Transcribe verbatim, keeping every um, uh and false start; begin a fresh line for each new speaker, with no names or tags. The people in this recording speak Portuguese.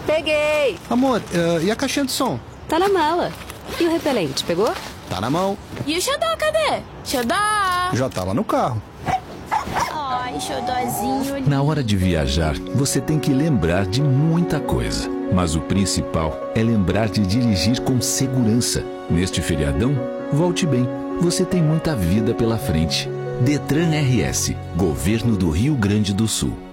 Peguei!
Amor, uh, e a caixinha de som?
Tá na mala. E o repelente, pegou?
Tá na mão.
E o xodó, cadê? Xodó!
Já tá lá no carro.
Ai, xodózinho.
Na hora de viajar, você tem que lembrar de muita coisa. Mas o principal é lembrar de dirigir com segurança. Neste feriadão, volte bem. Você tem muita vida pela frente. Detran R S, Governo do Rio Grande do Sul.